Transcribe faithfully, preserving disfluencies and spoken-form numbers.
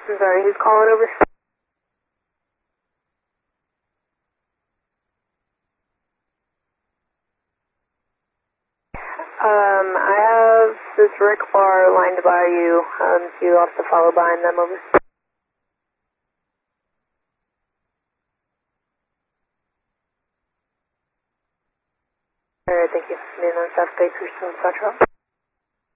I'm sorry, who's calling over? Um, I have this Rick Bar lined by you, um, so you'll have to follow behind them over. Alright, thank you. Mainland South Bay, Cruise Central.